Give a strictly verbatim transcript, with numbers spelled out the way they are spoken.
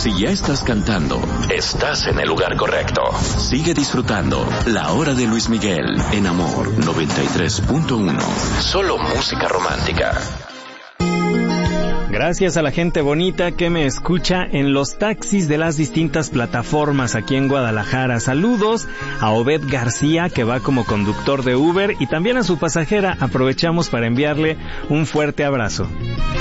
Si ya estás cantando, estás en el lugar correcto. Sigue disfrutando La Hora de Luis Miguel en Amor noventa y tres punto uno. Solo música romántica. Gracias a la gente bonita que me escucha en los taxis de las distintas plataformas aquí en Guadalajara. Saludos a Obed García, que va como conductor de Uber, y también a su pasajera. Aprovechamos para enviarle un fuerte abrazo.